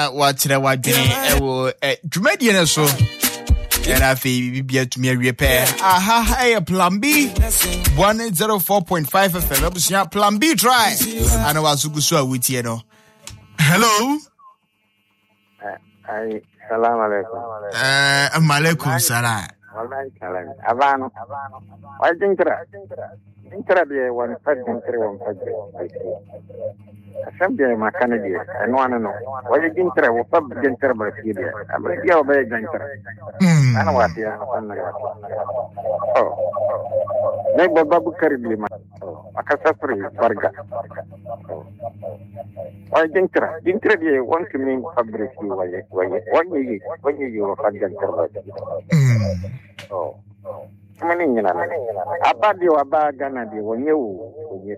na watre wadwene ewo dwumadi ne so era fe bibia tumi awie pe aha plan B 104.5 FM abusia plan B try ana wasugusu awutie no hello Salam alaikum. Alaikum salam. Wallahi salam. Abano. Why jinkra? Jinkra be one fed jinkra. Asambia makana dia. Anu ano. Why jinkra? Wapa jinkra bersidia. Abang dia wapa jinkra. Ana wati ya. Oh. Nai baba bukari beli mak. Akasafri warga. Why jinkra? Jinkra dia one keming fabriki why when you were jinkra. Oh. Mani nyina. Apa dia waba gana dia wonyewu.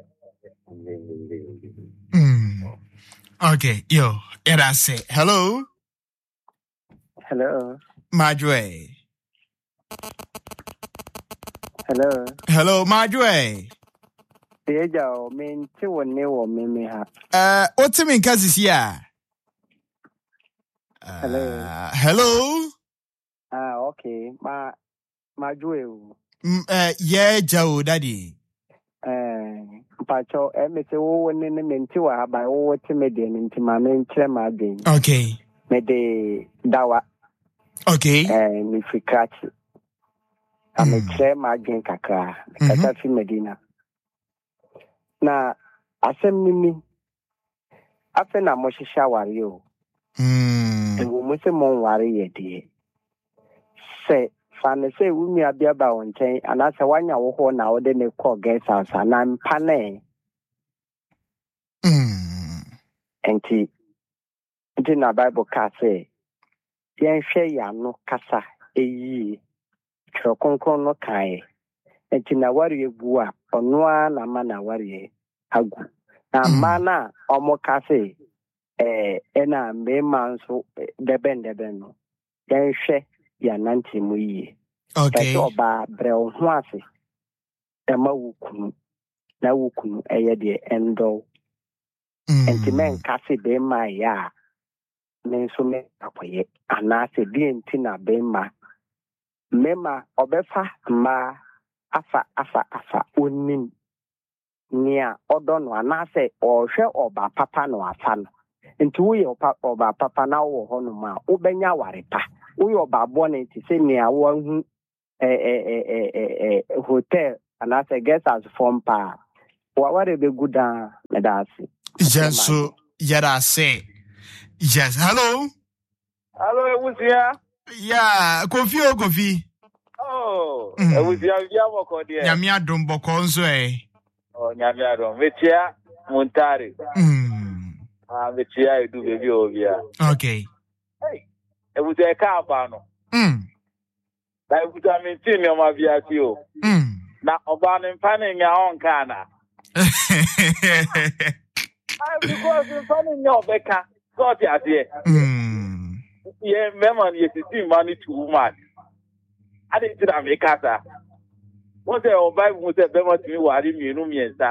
Okay, yo, era say hello. Hello. Majwe. Hello, Majwe. Eja o menti wonne wo meme ha. Otimi nkasisi ya. Hello. Okay. Majwe o. Yeah, Joe, daddy. Pacho emese wo wonne ne menti wa ba wo timi de nti ma me nkyere ma den. Okay. Me de dawa. Okay. Ni fikati. Ame kyere ma den kakra. Kasa fi Medina. Na asem nini afe na mo hihya ware o. Ewo mo se mo ware ye de. Se fane se wumi abia ba wonchen anase wanya wo ho na wo de ne call guest house na mpane. Enti na Bible ka say yen hwe ya no kasa eyi tro konkon no kai. Enti na ware egu a ono a na ma na ware agu. Na mana omo ka say ena mema nso deben no. Yen hwe ya nanti mu yi. Okay. Eto ba bre ho ase. Ema wukunu. Na wukunu eye de endo. Enti men kasi be ma ya. Men so me akoye. Anase bi enti na be ma. Mema obefa ma afa onim. Nia odono anase ohwe oba papa no afa no. Enti wo ye oba papa na wo ho no ma obenya warepa. Uyo babo na ti se ni awon hotel anase guest house form pa ware be guda medasi yes so yada say yes hello Ewusia. yeah kofi Oh, Ewusia bia moko dia. nyame adom boko nso Oh, nyame adom. Metia Montari. Metia edu bebi obia. Okay. Ewusia ka aba no. Na ewusia menti ni oma bia ti o. Na oba ne mpa ne nya onka na. Because mpa ne nya obeka. So ti ade. Ye mema ni yesi money too much. I didn't tell me kasa. Wọ́n sẹ́ ọba ìwọ̀n sẹ́ bẹ́ẹ̀ mọ́ tí mi wà rí mi inú mi ẹ̀ sá.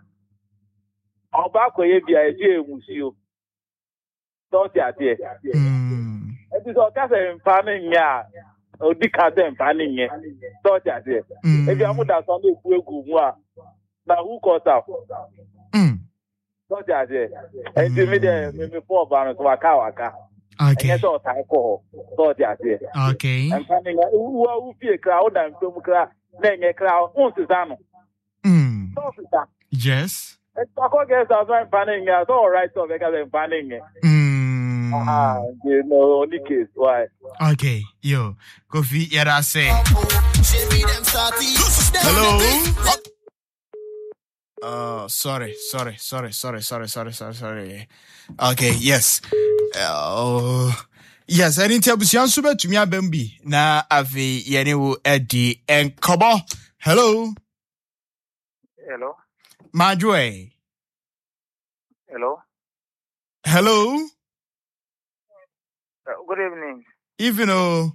Ọba kò yẹ bí àìsí èwù sí o. Tọ́ọ̀tì àti ẹ̀. Ẹ ti sọ kásẹ̀ nfa ní ìyẹn à. Òdì kásẹ̀ nfa ní ìyẹn. Tọ́ọ̀tì àti ẹ̀. Ebi amúdàsán lè kú egwu mu à. Na who cut out? Tọ́ọ̀tì àti ẹ̀. Ẹ ti mi dẹ̀ mímí fún ọba àrùn tó wà ká wà ká. Okay. Ẹ̀yẹ́ sọ̀tà ẹ̀kọ́ tọ́ọ̀tì àti ẹ̀. Okay. Nfa ní ìyẹn wúwa wúfi èkra ó dà ń pé mu kíra. Nenye crowd unsizano. Yes. It's talk against us when panning as all right so because I'm panning. You know only case why. Okay, yo. Kofi yada say. Hello. Sorry. Okay, yes. Yes, I didn't tell you super to me abembi. Na ave yene edi enkobo. Hello. Hello. Majwe. Hello. Good evening. Evening.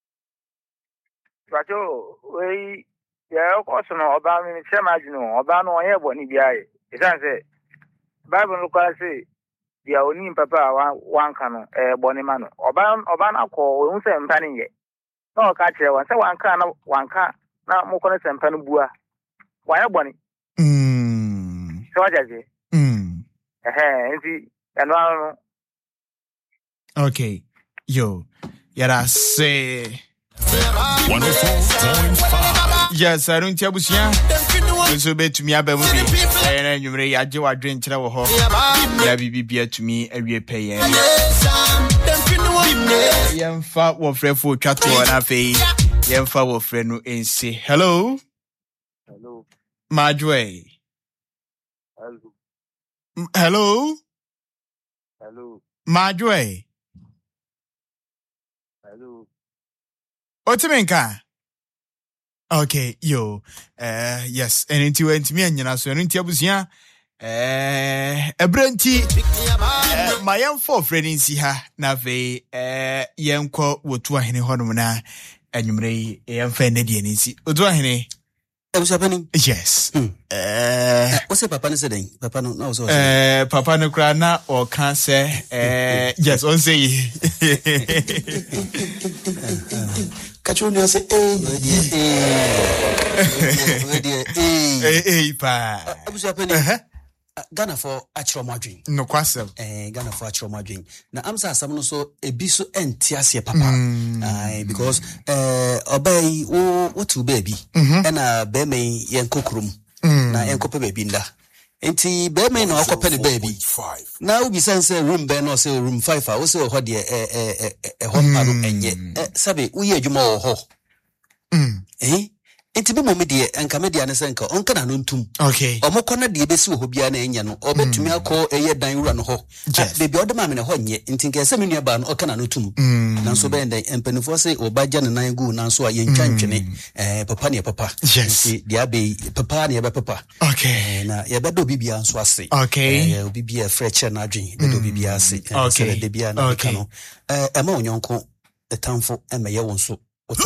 Rajo, we of course no about me same as no about no here boni biaye. It say Bible look say dia oni papa wanka no boni ma no oba na ko ohun se mpa ne ye na o ka kire wan se wanka na mo ko ne se mpa no bua wa ye boni so wajaje nti eno ano. Okay, yo yara say 104.5. yes, I don't tell you. So bet to me about movie. And you may add your drink to our home. Yeah, be to me a repay. Young fat will friend for chat and a fee. Young fat will friend and say hello. Hello. Madway. Hello. Hello. Hello. Madway. Hello. Otimenka. Okay, yo. Yes, and into me and you so into abusia. Ebrenti. My young four friends see her. Nave. Young ko wotua hene honumna. And you may offended yenisi. Wotua hene. What's happening? Yes. What's Papa saying? Papa no so. Papa no krana or cancer. Yes, on say. Catch on you say pa. What's happening? Ghana for actual madrin. No kwasem. Ghana for actual madrin. Now I'm saying some no so ebiso entiasie papa. Because obey what to baby. And be me yen kokrum. Na yen kope baby nda. Enti be me no akope ne baby. Now be sense room be no say room 5 o say ho de hot paro enye. Sabe uye adwuma wo ho. Enti be momi de enka media ne senka onka na no ntum. Okay. Omoko na de besi wo bia na enya no obetumi akọ eye dan wura no ho. Baby odema me ne ho nye enti nke se menua ba no oka na no tum. Nanso be ndai empanifo se obaja ne nan gu nanso aye ntwantwene papa ne papa. Yes. Dia be papa ne be papa. Okay. Na ye be do bibia nso ase. Okay. Bibia freche na adwen be do bibia ase. Okay. De bia na ka no. Ema onyonko etamfo emeye wo nso.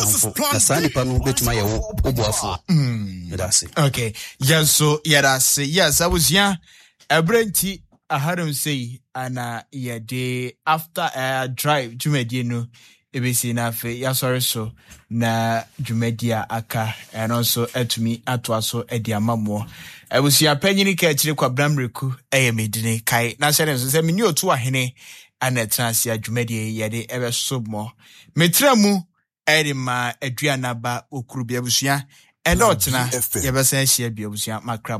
Okay. Yes, so yes, I was young. A brenti I heard him say and yeah day after a drive Jumedino ebesi na fe ya sorry so na Jumedia aka and also to me atwaso ediamamo. I was your penny catching kwa bramriku medine kai na say me new to ahene and a transia Jumedia yede ever so more. Metramu Edima Adriana ba okurubia busia and otna yebesa hia bia busia makra